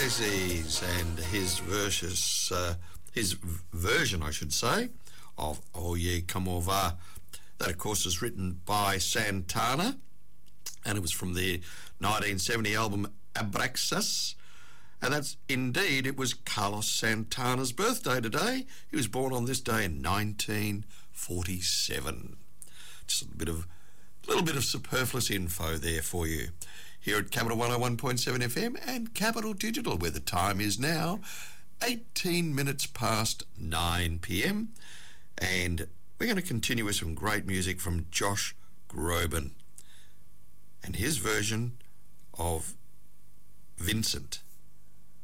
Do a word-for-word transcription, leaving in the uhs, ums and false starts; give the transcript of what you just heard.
Daisies and his versus, uh, his v- version, I should say, of Oh Yeah, Come Over. That, of course, is written by Santana, and it was from their nineteen seventy album Abraxas. And that's indeed, it was Carlos Santana's birthday today. He was born on this day in nineteen forty-seven. Just a bit of, little bit of superfluous info there for you. Here at Capital one oh one point seven F M and Capital Digital, where the time is now eighteen minutes past nine p m. And we're going to continue with some great music from Josh Groban and his version of Vincent.